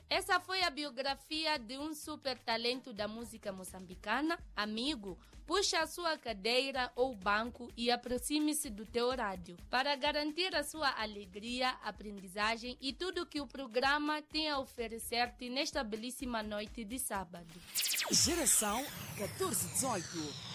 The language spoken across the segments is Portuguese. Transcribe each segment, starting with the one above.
Essa foi a biografia de um super talento da música moçambicana. Amigo, puxa a sua cadeira ou banco e aproxime-se do teu rádio para garantir a sua alegria, aprendizagem e tudo que o programa tem a oferecer-te nesta belíssima noite de sábado. Geração 1418.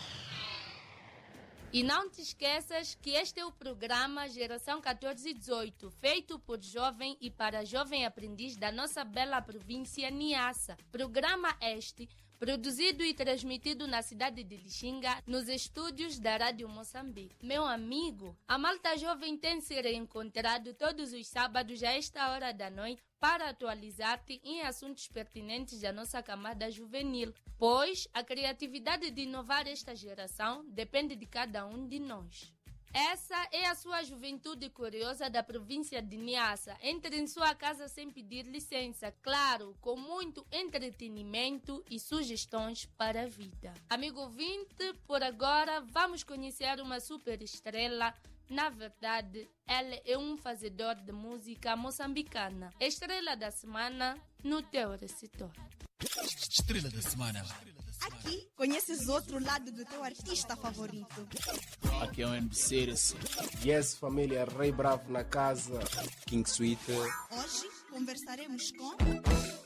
E não te esqueças que este é o programa Geração 1418, feito por jovem e para jovem aprendiz da nossa bela província Niassa. Programa este produzido e transmitido na cidade de Lixinga, nos estúdios da Rádio Moçambique. Meu amigo, a malta jovem tem se reencontrado todos os sábados a esta hora da noite para atualizar-te em assuntos pertinentes da nossa camada juvenil, pois a criatividade de inovar esta geração depende de cada um de nós. Essa é a sua juventude curiosa da província de Niassa. Entre em sua casa sem pedir licença, claro, com muito entretenimento e sugestões para a vida. Amigo ouvinte, por agora vamos conhecer uma super estrela. Na verdade, ele é um fazedor de música moçambicana. Estrela da semana no teu receptor. Estrela da semana. Aqui conheces outro lado do teu artista favorito. Aqui é o NBC. Yes, família, Rei Bravo na casa. King Sweet. Hoje conversaremos com